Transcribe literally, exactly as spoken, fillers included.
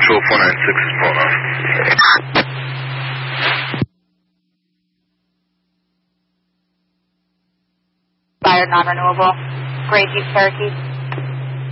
Control four nine six is pulling off. Fire non-renewable. Gray Jeep Cherokee.